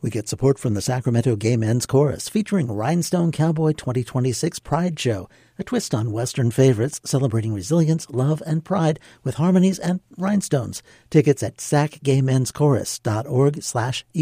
We get support from the Sacramento Gay Men's Chorus, featuring Rhinestone Cowboy 2026 Pride Show, a twist on Western favorites celebrating resilience, love, and pride with harmonies and rhinestones. Tickets at sacgaymenschorus.org/events.